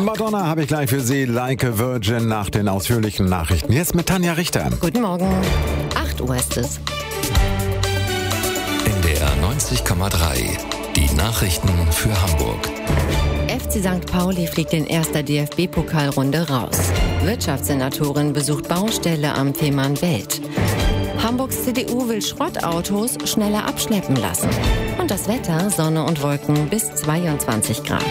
Madonna habe ich gleich für Sie, Like a Virgin, nach den ausführlichen Nachrichten. Jetzt mit Tanja Richter. Guten Morgen. 8 Uhr ist es. NDR 90,3. Die Nachrichten für Hamburg. FC St. Pauli fliegt in erster DFB-Pokalrunde raus. Wirtschaftssenatorin besucht Baustelle am Fehmarnbelt. Hamburgs CDU will Schrottautos schneller abschleppen lassen. Und das Wetter, Sonne und Wolken bis 22 Grad.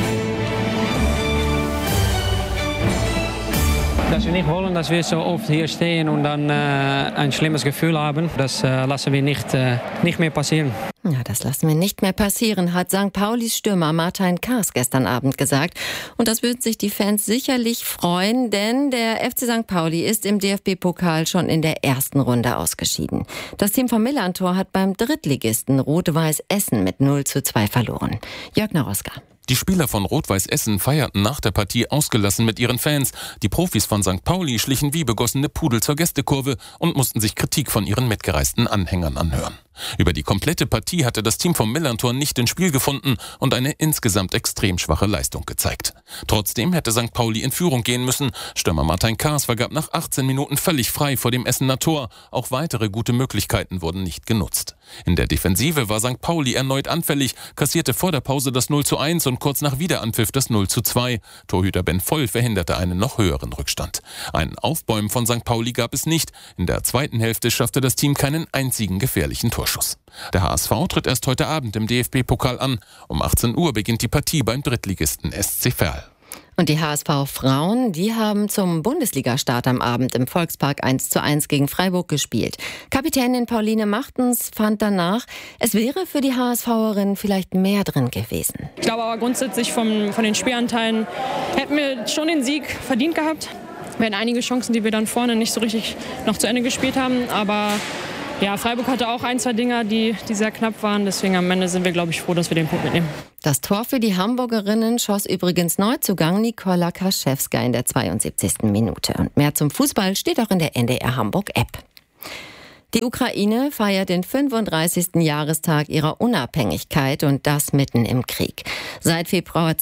Dass wir nicht wollen, dass wir so oft hier stehen und dann ein schlimmes Gefühl haben, das lassen wir nicht mehr passieren. Ja, das lassen wir nicht mehr passieren, hat St. Paulis Stürmer Martin Kaas gestern Abend gesagt. Und das würden sich die Fans sicherlich freuen, denn der FC St. Pauli ist im DFB-Pokal schon in der ersten Runde ausgeschieden. Das Team von Millantor hat beim Drittligisten Rot-Weiß Essen mit 0:2 verloren. Jörg Naroska. Die Spieler von Rot-Weiß Essen feierten nach der Partie ausgelassen mit ihren Fans. Die Profis von St. Pauli schlichen wie begossene Pudel zur Gästekurve und mussten sich Kritik von ihren mitgereisten Anhängern anhören. Über die komplette Partie hatte das Team vom Millantor nicht ins Spiel gefunden und eine insgesamt extrem schwache Leistung gezeigt. Trotzdem hätte St. Pauli in Führung gehen müssen. Stürmer Martin Kaas vergab nach 18 Minuten völlig frei vor dem Essener Tor. Auch weitere gute Möglichkeiten wurden nicht genutzt. In der Defensive war St. Pauli erneut anfällig, kassierte vor der Pause das 0:1 und kurz nach Wiederanpfiff das 0:2. Torhüter Ben Voll verhinderte einen noch höheren Rückstand. Ein Aufbäumen von St. Pauli gab es nicht. In der zweiten Hälfte schaffte das Team keinen einzigen gefährlichen Torschuss. Der HSV tritt erst heute Abend im DFB-Pokal an. Um 18 Uhr beginnt die Partie beim Drittligisten SC Verl. Und die HSV-Frauen, die haben zum Bundesliga-Start am Abend im Volkspark 1:1 gegen Freiburg gespielt. Kapitänin Pauline Machtens fand danach, es wäre für die HSVerinnen vielleicht mehr drin gewesen. Ich glaube aber grundsätzlich von den Spielanteilen hätten wir schon den Sieg verdient gehabt. Wir hatten einige Chancen, die wir dann vorne nicht so richtig noch zu Ende gespielt haben, aber ja, Freiburg hatte auch 1, 2 Dinger, die sehr knapp waren. Deswegen am Ende sind wir, glaube ich, froh, dass wir den Punkt mitnehmen. Das Tor für die Hamburgerinnen schoss übrigens Neuzugang Nikola Kaschewska in der 72. Minute. Und mehr zum Fußball steht auch in der NDR Hamburg-App. Die Ukraine feiert den 35. Jahrestag ihrer Unabhängigkeit und das mitten im Krieg. Seit Februar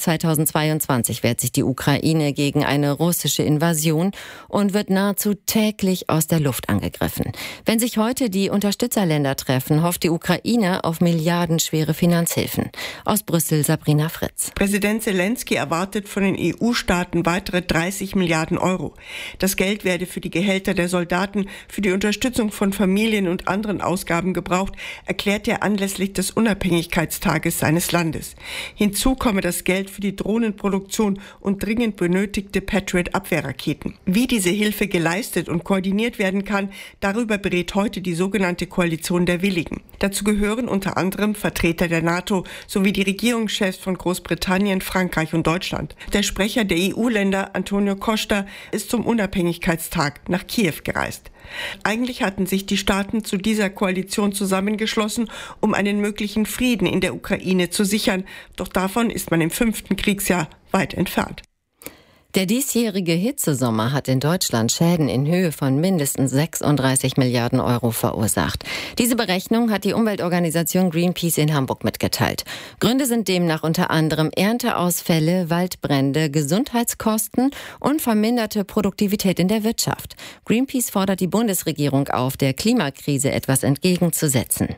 2022 wehrt sich die Ukraine gegen eine russische Invasion und wird nahezu täglich aus der Luft angegriffen. Wenn sich heute die Unterstützerländer treffen, hofft die Ukraine auf milliardenschwere Finanzhilfen. Aus Brüssel Sabrina Fritz. Präsident Zelensky erwartet von den EU-Staaten weitere 30 Milliarden Euro. Das Geld werde für die Gehälter der Soldaten, für die Unterstützung von Familien und anderen Ausgaben gebraucht, erklärt er anlässlich des Unabhängigkeitstages seines Landes. Hinzu komme das Geld für die Drohnenproduktion und dringend benötigte Patriot-Abwehrraketen. Wie diese Hilfe geleistet und koordiniert werden kann, darüber berät heute die sogenannte Koalition der Willigen. Dazu gehören unter anderem Vertreter der NATO sowie die Regierungschefs von Großbritannien, Frankreich und Deutschland. Der Sprecher der EU-Länder, Antonio Costa, ist zum Unabhängigkeitstag nach Kiew gereist. Eigentlich hatten sich die Staaten zu dieser Koalition zusammengeschlossen, um einen möglichen Frieden in der Ukraine zu sichern. Doch davon ist man im 5. Kriegsjahr weit entfernt. Der diesjährige Hitzesommer hat in Deutschland Schäden in Höhe von mindestens 36 Milliarden Euro verursacht. Diese Berechnung hat die Umweltorganisation Greenpeace in Hamburg mitgeteilt. Gründe sind demnach unter anderem Ernteausfälle, Waldbrände, Gesundheitskosten und verminderte Produktivität in der Wirtschaft. Greenpeace fordert die Bundesregierung auf, der Klimakrise etwas entgegenzusetzen.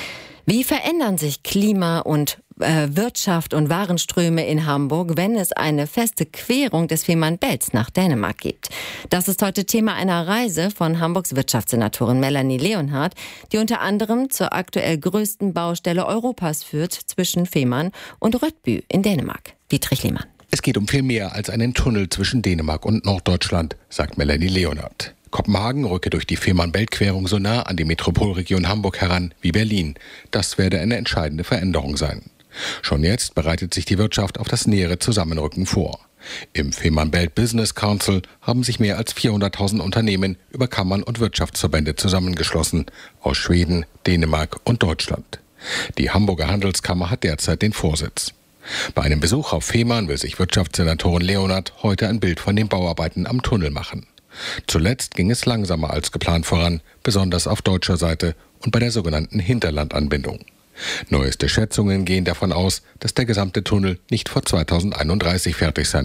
Wie verändern sich Klima und Wirtschaft und Warenströme in Hamburg, wenn es eine feste Querung des Fehmarnbelts nach Dänemark gibt? Das ist heute Thema einer Reise von Hamburgs Wirtschaftssenatorin Melanie Leonhardt, die unter anderem zur aktuell größten Baustelle Europas führt zwischen Fehmarn und Rødby in Dänemark. Dietrich Lehmann. Es geht um viel mehr als einen Tunnel zwischen Dänemark und Norddeutschland, sagt Melanie Leonhardt. Kopenhagen rücke durch die Fehmarnbelt-Querung so nah an die Metropolregion Hamburg heran wie Berlin. Das werde eine entscheidende Veränderung sein. Schon jetzt bereitet sich die Wirtschaft auf das nähere Zusammenrücken vor. Im Fehmarnbelt Business Council haben sich mehr als 400.000 Unternehmen über Kammern und Wirtschaftsverbände zusammengeschlossen, aus Schweden, Dänemark und Deutschland. Die Hamburger Handelskammer hat derzeit den Vorsitz. Bei einem Besuch auf Fehmarn will sich Wirtschaftssenatorin Leonhardt heute ein Bild von den Bauarbeiten am Tunnel machen. Zuletzt ging es langsamer als geplant voran, besonders auf deutscher Seite und bei der sogenannten Hinterlandanbindung. Neueste Schätzungen gehen davon aus, dass der gesamte Tunnel nicht vor 2031 fertig sein wird.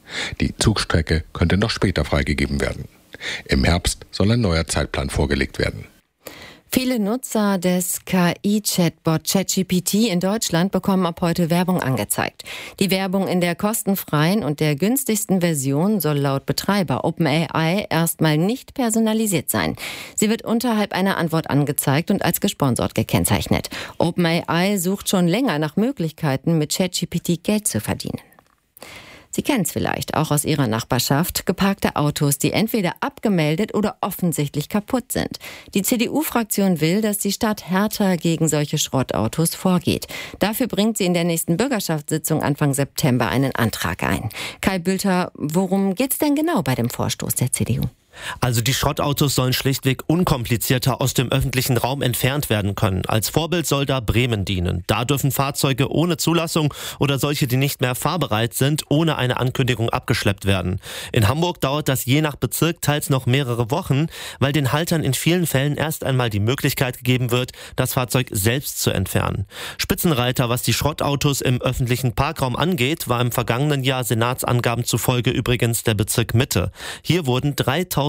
Die Zugstrecke könnte noch später freigegeben werden. Im Herbst soll ein neuer Zeitplan vorgelegt werden. Viele Nutzer des KI-Chatbot ChatGPT in Deutschland bekommen ab heute Werbung angezeigt. Die Werbung in der kostenfreien und der günstigsten Version soll laut Betreiber OpenAI erstmal nicht personalisiert sein. Sie wird unterhalb einer Antwort angezeigt und als gesponsert gekennzeichnet. OpenAI sucht schon länger nach Möglichkeiten, mit ChatGPT Geld zu verdienen. Sie kennen es vielleicht auch aus Ihrer Nachbarschaft, geparkte Autos, die entweder abgemeldet oder offensichtlich kaputt sind. Die CDU-Fraktion will, dass die Stadt härter gegen solche Schrottautos vorgeht. Dafür bringt sie in der nächsten Bürgerschaftssitzung Anfang September einen Antrag ein. Kai Bülter, worum geht's denn genau bei dem Vorstoß der CDU? Also die Schrottautos sollen schlichtweg unkomplizierter aus dem öffentlichen Raum entfernt werden können. Als Vorbild soll da Bremen dienen. Da dürfen Fahrzeuge ohne Zulassung oder solche, die nicht mehr fahrbereit sind, ohne eine Ankündigung abgeschleppt werden. In Hamburg dauert das je nach Bezirk teils noch mehrere Wochen, weil den Haltern in vielen Fällen erst einmal die Möglichkeit gegeben wird, das Fahrzeug selbst zu entfernen. Spitzenreiter, was die Schrottautos im öffentlichen Parkraum angeht, war im vergangenen Jahr Senatsangaben zufolge übrigens der Bezirk Mitte. Hier wurden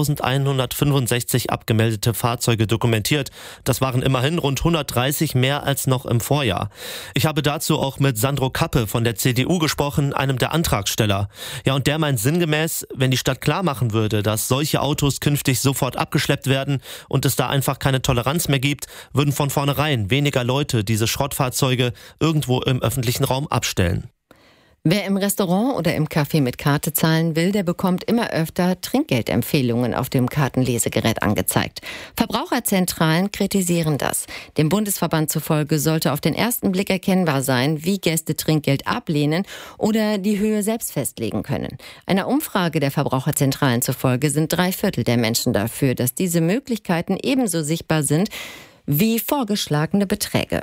3.165 abgemeldete Fahrzeuge dokumentiert. Das waren immerhin rund 130 mehr als noch im Vorjahr. Ich habe dazu auch mit Sandro Kappe von der CDU gesprochen, einem der Antragsteller. Ja, und der meint sinngemäß, wenn die Stadt klar machen würde, dass solche Autos künftig sofort abgeschleppt werden und es da einfach keine Toleranz mehr gibt, würden von vornherein weniger Leute diese Schrottfahrzeuge irgendwo im öffentlichen Raum abstellen. Wer im Restaurant oder im Café mit Karte zahlen will, der bekommt immer öfter Trinkgeldempfehlungen auf dem Kartenlesegerät angezeigt. Verbraucherzentralen kritisieren das. Dem Bundesverband zufolge sollte auf den ersten Blick erkennbar sein, wie Gäste Trinkgeld ablehnen oder die Höhe selbst festlegen können. Einer Umfrage der Verbraucherzentralen zufolge sind 3/4 der Menschen dafür, dass diese Möglichkeiten ebenso sichtbar sind wie vorgeschlagene Beträge.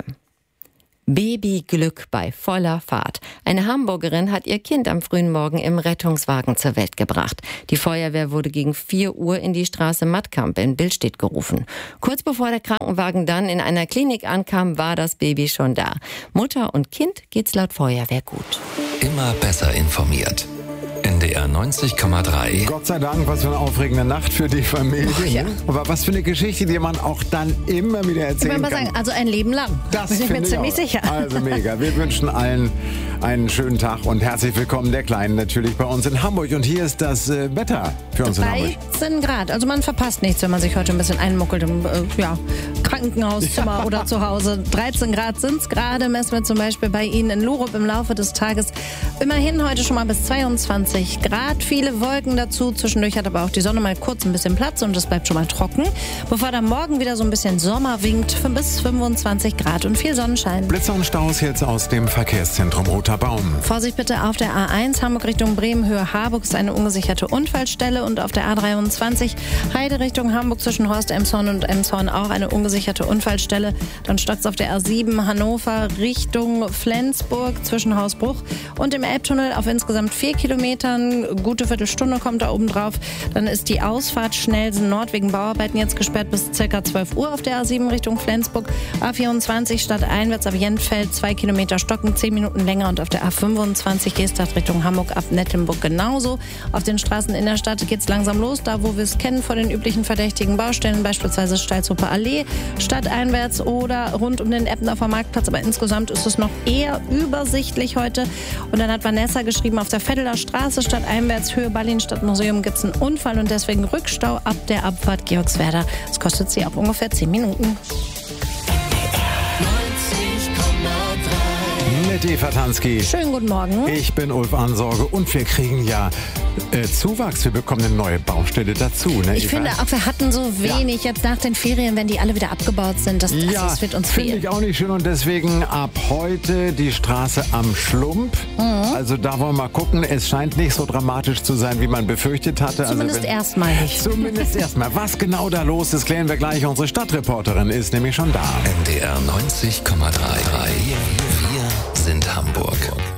Babyglück bei voller Fahrt. Eine Hamburgerin hat ihr Kind am frühen Morgen im Rettungswagen zur Welt gebracht. Die Feuerwehr wurde gegen 4 Uhr in die Straße Mattkamp in Billstedt gerufen. Kurz bevor der Krankenwagen dann in einer Klinik ankam, war das Baby schon da. Mutter und Kind geht's laut Feuerwehr gut. Immer besser informiert. NDR 90,3. Gott sei Dank, was für eine aufregende Nacht für die Familie. Oh, ja. Aber was für eine Geschichte, die man auch dann immer wieder erzählen kann. Ich will mal sagen, also ein Leben lang. Das bin ich mir ziemlich auch. sicher. Also mega. Wir wünschen allen einen schönen Tag und herzlich willkommen der Kleinen natürlich bei uns in Hamburg. Und hier ist das Wetter für uns in Hamburg. 13 Grad. Also man verpasst nichts, wenn man sich heute ein bisschen einmuckelt im Krankenhauszimmer oder zu Hause. 13 Grad sind es gerade, messen wir zum Beispiel bei Ihnen in Lurup im Laufe des Tages. Immerhin heute schon mal bis 22 Grad. Viele Wolken dazu. Zwischendurch hat aber auch die Sonne mal kurz ein bisschen Platz und es bleibt schon mal trocken. Bevor dann morgen wieder so ein bisschen Sommer winkt, bis 25 Grad und viel Sonnenschein. Blitzer und Staus jetzt aus dem Verkehrszentrum Roter Baum. Vorsicht bitte auf der A1 Hamburg Richtung Bremen, Höhe Harburg ist eine ungesicherte Unfallstelle und auf der A23 Heide Richtung Hamburg zwischen Horst-Emshorn und Emshorn auch eine ungesicherte Unfallstelle. Dann stockt es auf der A7 Hannover Richtung Flensburg zwischen Hausbruch und im Elbtunnel auf insgesamt 4 Kilometern. Gute Viertelstunde kommt da oben drauf. Dann ist die Ausfahrt Schnellsen Nord wegen Bauarbeiten jetzt gesperrt bis ca. 12 Uhr auf der A7 Richtung Flensburg. A24 stadteinwärts ab Jentfeld 2 Kilometer stocken, 10 Minuten länger und auf der A25 Gestacht Richtung Hamburg ab Nettenburg genauso. Auf den Straßen in der Stadt geht es langsam los, da wo wir es kennen vor den üblichen verdächtigen Baustellen, beispielsweise Stalzhofer Allee, stadteinwärts oder rund um den Eppendorfer Marktplatz. Aber insgesamt ist es noch eher übersichtlich heute. Und dann hat Vanessa geschrieben, auf der Vetteler Straße stadteinwärts Höhe Berlin Stadtmuseum gibt es einen Unfall und deswegen Rückstau ab der Abfahrt Georgswerda. Das kostet sie auch ungefähr 10 Minuten. Mit Eva Tansky. Schönen guten Morgen. Ich bin Ulf Ansorge und wir kriegen ja Zuwachs. Wir bekommen eine neue Baustelle dazu. Ne, ich finde auch, wir hatten so wenig jetzt nach den Ferien, wenn die alle wieder abgebaut sind. Das wird uns fehlen. Finde ich auch nicht schön und deswegen ab heute die Straße am Schlump. Also da wollen wir mal gucken. Es scheint nicht so dramatisch zu sein, wie man befürchtet hatte. Zumindest erstmal nicht. Zumindest erstmal. Was genau da los ist, klären wir gleich. Unsere Stadtreporterin ist nämlich schon da. NDR 90,3. Wir sind Hamburg.